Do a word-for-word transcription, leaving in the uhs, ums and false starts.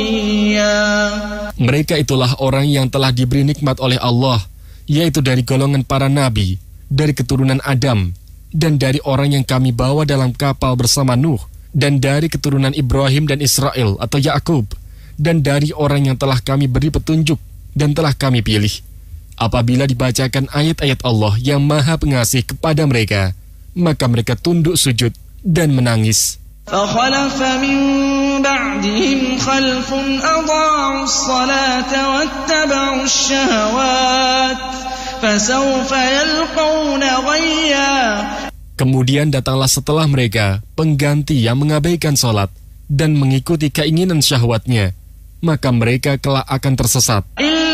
Mereka itulah orang yang telah diberi nikmat oleh Allah, yaitu dari golongan para nabi, dari keturunan Adam, dan dari orang yang kami bawa dalam kapal bersama Nuh, dan dari keturunan Ibrahim dan Israel atau Yakub, dan dari orang yang telah kami beri petunjuk dan telah kami pilih. Apabila dibacakan ayat-ayat Allah yang Maha Pengasih kepada mereka, maka mereka tunduk sujud dan menangis. فَخَلَفَ مِن بَعْدِهِمْ خَلْفٌ أَضَاعُوا الصَّلَاةَ وَاتَّبَعُوا الشَّهَوَاتِ فَسَوْفَ يَلْقَوْنَ غَيًّا. Kemudian datanglah setelah mereka pengganti yang mengabaikan sholat dan mengikuti keinginan syahwatnya, maka mereka kelak akan tersesat.